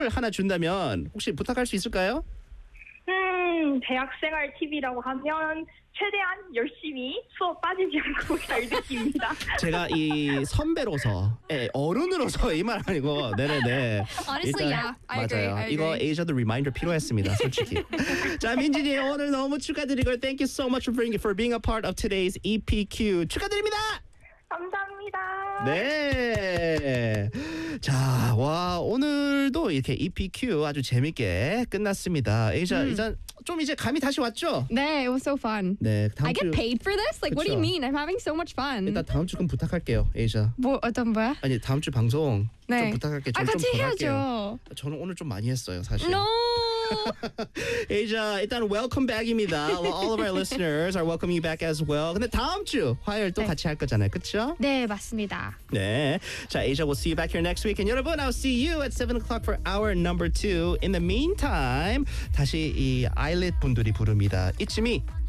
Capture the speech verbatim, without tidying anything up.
하나 준다면 혹시 부탁할 수 있을까요? 음, 대학생활 팁이라고 하면 최대한 열심히 수업 빠지지 않고 잘 듣습니다. 제가 이 선배로서, 예, 어른으로서 이 말 아니고, 네네네. Honestly, yeah, I agree, 맞아요. I 이거 agree. 에이저도 리마인더 필요했습니다, 솔직히. 자, 민진이 오늘 너무 축하드리고, thank you so much for being, for being a part of today's 이피큐. 축하드립니다. 감사합니다. 네. 자, 와, 오늘도 이렇게 이피큐 아주 재밌게 끝났습니다. 에이자, 이제 좀 이제 감이 다시 왔죠? 네, it was so fun. 네, 다음 I 주 get paid for this? Like, what do you 그쵸. mean? I'm having so much fun. 일단 다음 주 그럼 부탁할게요, 에이자. 뭐 어떤 거야? 아니, 다음 주 방송 네. 좀 부탁할게요. 아, 저는 같이 좀 덜 할게요. 해야죠. 저는 오늘 좀 많이 했어요, 사실. No. 에이자, 일단 welcome back입니다. All of our listeners are welcoming you back as well. 근데 다음 주 화요일 또 네. 같이 할 거잖아요, 그렇죠? 네, 맞습니다. 네. 자, Asia, we'll see you back here next week. And 여러분, I'll see you at seven o'clock for hour number two. In the meantime, 다시 이 아일릿 분들이 부릅니다. It's me.